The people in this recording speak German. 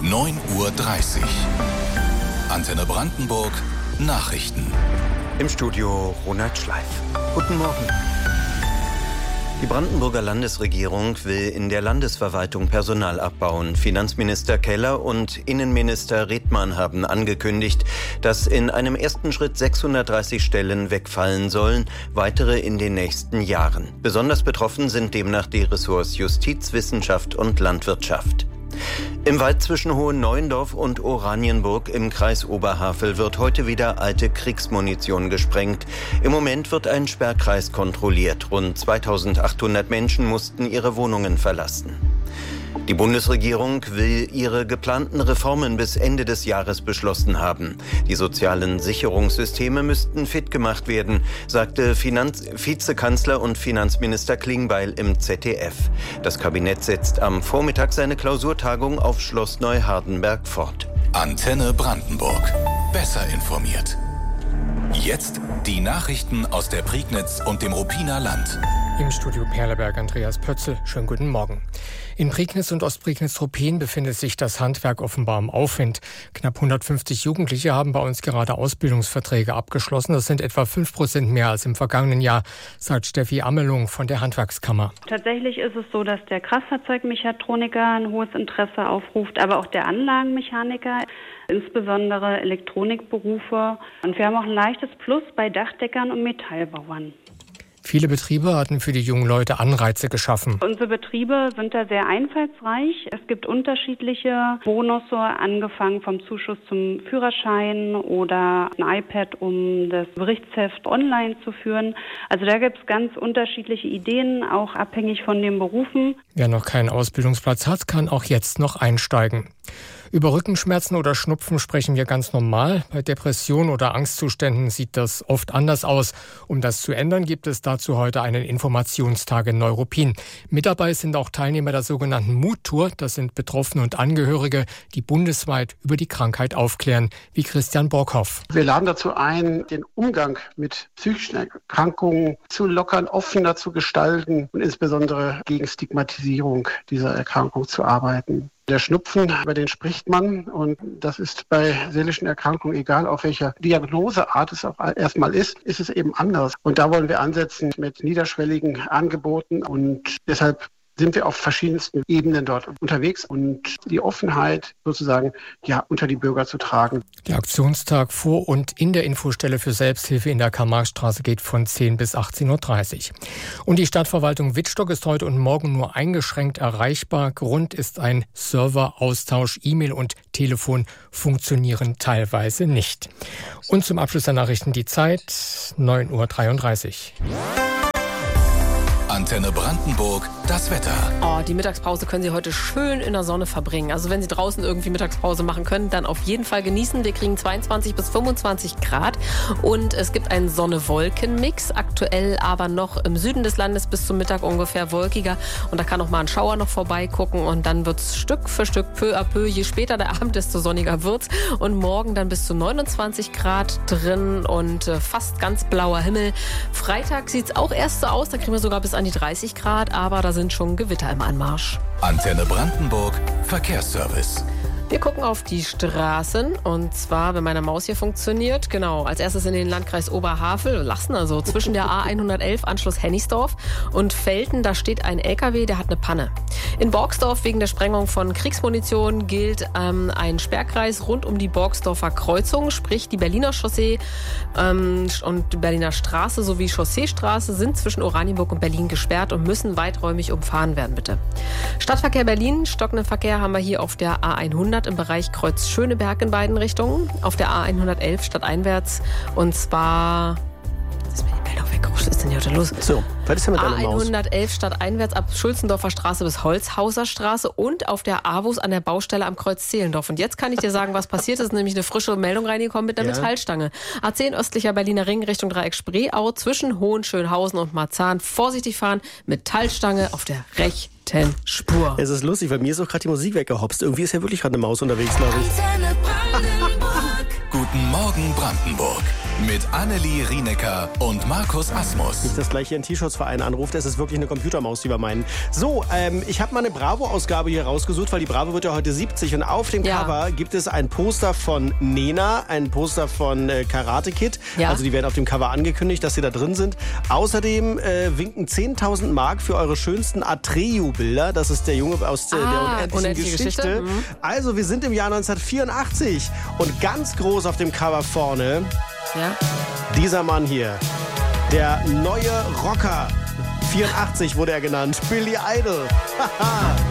9:30 Uhr. Antenne Brandenburg, Nachrichten. Im Studio Ronald Schleif. Guten Morgen. Die Brandenburger Landesregierung will in der Landesverwaltung Personal abbauen. Finanzminister Keller und Innenminister Redmann haben angekündigt, dass in einem ersten Schritt 630 Stellen wegfallen sollen, weitere in den nächsten Jahren. Besonders betroffen sind demnach die Ressorts Justiz, Wissenschaft und Landwirtschaft. Im Wald zwischen Hohenneuendorf und Oranienburg im Kreis Oberhavel wird heute wieder alte Kriegsmunition gesprengt. Im Moment wird ein Sperrkreis kontrolliert. Rund 2800 Menschen mussten ihre Wohnungen verlassen. Die Bundesregierung will ihre geplanten Reformen bis Ende des Jahres beschlossen haben. Die sozialen Sicherungssysteme müssten fit gemacht werden, sagte Vizekanzler und Finanzminister Klingbeil im ZDF. Das Kabinett setzt am Vormittag seine Klausurtagung auf Schloss Neuhardenberg fort. Antenne Brandenburg. Besser informiert. Jetzt die Nachrichten aus der Prignitz und dem Ruppiner Land. Im Studio Perleberg Andreas Pötzl. Schönen guten Morgen. In Prignitz und Ostprignitz-Ruppin befindet sich das Handwerk offenbar im Aufwind. Knapp 150 Jugendliche haben bei uns gerade Ausbildungsverträge abgeschlossen. Das sind etwa 5% mehr als im vergangenen Jahr, sagt Steffi Amelung von der Handwerkskammer. Tatsächlich ist es so, dass der Kraftfahrzeugmechatroniker ein hohes Interesse aufruft, aber auch der Anlagenmechaniker, insbesondere Elektronikberufe. Und wir haben auch ein leichtes Plus bei Dachdeckern und Metallbauern. Viele Betriebe hatten für die jungen Leute Anreize geschaffen. Unsere Betriebe sind da sehr einfallsreich. Es gibt unterschiedliche Bonusse, angefangen vom Zuschuss zum Führerschein oder ein iPad, um das Berichtsheft online zu führen. Also da gibt es ganz unterschiedliche Ideen, auch abhängig von den Berufen. Wer noch keinen Ausbildungsplatz hat, kann auch jetzt noch einsteigen. Über Rückenschmerzen oder Schnupfen sprechen wir ganz normal. Bei Depressionen oder Angstzuständen sieht das oft anders aus. Um das zu ändern, gibt es dazu heute einen Informationstag in Neuruppin. Mit dabei sind auch Teilnehmer der sogenannten Mut-Tour. Das sind Betroffene und Angehörige, die bundesweit über die Krankheit aufklären, wie Christian Borkhoff. Wir laden dazu ein, den Umgang mit psychischen Erkrankungen zu lockern, offener zu gestalten und insbesondere gegen Stigmatisierung dieser Erkrankung zu arbeiten. Der Schnupfen, über den spricht man, und das ist bei seelischen Erkrankungen, egal auf welcher Diagnoseart es auch erstmal ist es eben anders. Und da wollen wir ansetzen mit niederschwelligen Angeboten, und deshalb sind wir auf verschiedensten Ebenen dort unterwegs und die Offenheit sozusagen unter die Bürger zu tragen. Der Aktionstag vor und in der Infostelle für Selbsthilfe in der Karl-Marx-Straße geht von 10 bis 18:30 Uhr. Und die Stadtverwaltung Wittstock ist heute und morgen nur eingeschränkt erreichbar. Grund ist ein Serveraustausch. E-Mail und Telefon funktionieren teilweise nicht. Und zum Abschluss der Nachrichten die Zeit, 9:33 Uhr. Antenne Brandenburg, das Wetter. Die Mittagspause können Sie heute schön in der Sonne verbringen. Also wenn Sie draußen irgendwie Mittagspause machen können, dann auf jeden Fall genießen. Wir kriegen 22 bis 25 Grad und es gibt einen Sonne-Wolken-Mix. Aktuell aber noch im Süden des Landes bis zum Mittag ungefähr wolkiger. Und da kann auch mal ein Schauer noch vorbeigucken. Und dann wird es Stück für Stück, peu à peu, je später der Abend, desto sonniger wird's. Und morgen dann bis zu 29 Grad drin und fast ganz blauer Himmel. Freitag sieht es auch erst so aus. Da kriegen wir sogar bis an die 30 Grad, aber da sind schon Gewitter im Anmarsch. Antenne Brandenburg, Verkehrsservice. Wir gucken auf die Straßen, und zwar, wenn meine Maus hier funktioniert, genau, als erstes in den Landkreis Oberhavel, also zwischen der A111 Anschluss Hennigsdorf und Velten, da steht ein LKW, der hat eine Panne. In Borgsdorf wegen der Sprengung von Kriegsmunition gilt ein Sperrkreis rund um die Borgsdorfer Kreuzung, sprich die Berliner Chaussee und die Berliner Straße sowie Chausseestraße sind zwischen Oranienburg und Berlin gesperrt und müssen weiträumig umfahren werden, bitte. Stadtverkehr Berlin, stockenden Verkehr haben wir hier auf der A100 im Bereich Kreuz Schöneberg in beiden Richtungen, auf der A111 stadteinwärts, und zwar... Jetzt ist mir die Meldung weg. Was ist denn hier heute los? So, was ist denn mit deiner Maus? A111 stadteinwärts ab Schulzendorfer Straße bis Holzhauser Straße und auf der AWUS an der Baustelle am Kreuz Zehlendorf. Und jetzt kann ich dir sagen, was passiert ist. Nämlich eine frische Meldung reingekommen mit der Metallstange. A10 östlicher Berliner Ring Richtung Dreieck Spreeau zwischen Hohenschönhausen und Marzahn. Vorsichtig fahren, Metallstange auf der rechten Spur. Es ist lustig, weil mir ist auch gerade die Musik weggehopst. Irgendwie ist ja wirklich gerade eine Maus unterwegs, glaube ich. Guten Morgen Brandenburg. mit Annelie Rienecker und Markus Asmus. Nicht, dass gleich hier ein Tierschutzverein anruft, es ist wirklich eine Computermaus, die wir meinen. So, ich habe mal eine Bravo-Ausgabe hier rausgesucht, weil die Bravo wird ja heute 70 und auf dem Cover gibt es ein Poster von Nena, ein Poster von Karate Kid. Ja. Also die werden auf dem Cover angekündigt, dass sie da drin sind. Außerdem winken 10.000 Mark für eure schönsten Atreyu-Bilder. Das ist der Junge aus der unendlichen Geschichte. Also wir sind im Jahr 1984 und ganz groß auf dem Cover vorne dieser Mann hier. Der neue Rocker. 84 wurde er genannt. Billy Idol. Haha.